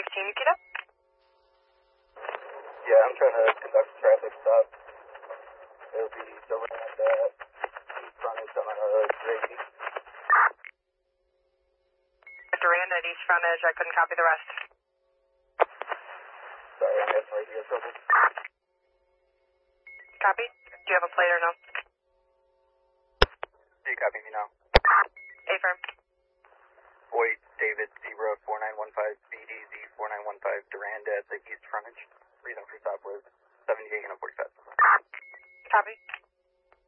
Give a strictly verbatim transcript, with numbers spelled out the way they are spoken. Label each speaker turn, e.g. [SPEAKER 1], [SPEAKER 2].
[SPEAKER 1] fifteen, Nikita?
[SPEAKER 2] Yeah, I'm trying to conduct a traffic stop. It'll be Durand at East Frontage on uh, Grady.
[SPEAKER 1] Durand at East Frontage, I couldn't copy the rest.
[SPEAKER 2] Sorry, I'm having radio trouble.
[SPEAKER 1] Copy? Do you have a plate or no?
[SPEAKER 2] Do you copy me now?
[SPEAKER 1] A-firm.
[SPEAKER 2] Boyd David Zebra four nine one five B D Z four nine one five Durand at the East Frontage. Reason for stop was seventy-eight and a forty-five.
[SPEAKER 1] Copy.